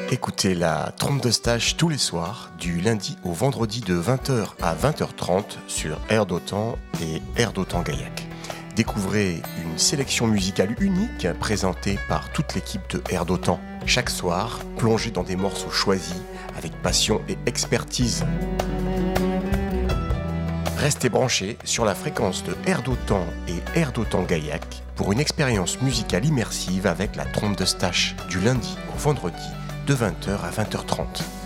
Écoutez la trompe de stage tous les soirs, du lundi au vendredi de 20h à 20h30 sur Air d'Otan et Air d'Otan Gaillac. Découvrez une sélection musicale unique présentée par toute l'équipe de Air d'Otan. Chaque soir, plongez dans des morceaux choisis avec passion et expertise. Restez branchés sur la fréquence de Air d'Otan et Air d'Otan Gaillac pour une expérience musicale immersive avec la trompe de Stache du lundi au vendredi de 20h à 20h30.